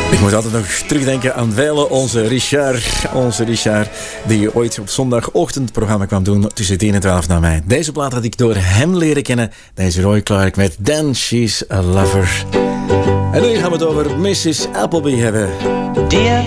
Ik moet altijd nog terugdenken aan Weile, onze Richard, die ooit op zondagochtend het programma kwam doen tussen 10 en 12 naar mij. Deze plaat had ik door hem leren kennen. Deze Roy Clark met Then She's a Lover. En nu gaan we het over Mrs. Appleby hebben. Dear